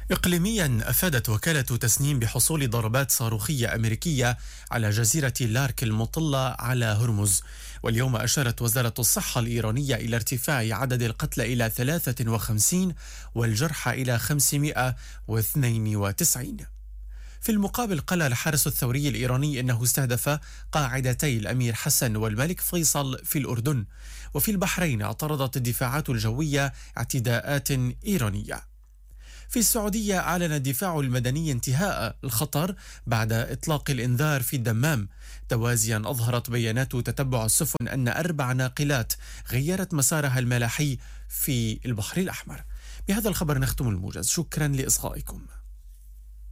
إقليميا أفادت وكالة تسنيم بحصول ضربات صاروخية أمريكية على جزيرة لارك المطلة على هرمز. واليوم أشارت وزارة الصحة الإيرانية إلى ارتفاع عدد القتلى إلى 53 والجرحى إلى 592. في المقابل قال الحرس الثوري الإيراني إنه استهدف قاعدتي الأمير حسن والملك فيصل في الأردن. وفي البحرين اعترضت الدفاعات الجوية اعتداءات إيرانية. في السعودية أعلن الدفاع المدني انتهاء الخطر بعد إطلاق الإنذار في الدمام. توازيا أظهرت بيانات تتبع السفن أن 4 ناقلات غيرت مسارها الملاحي في البحر الأحمر. بهذا الخبر نختم الموجز، شكرا لإصغائكم.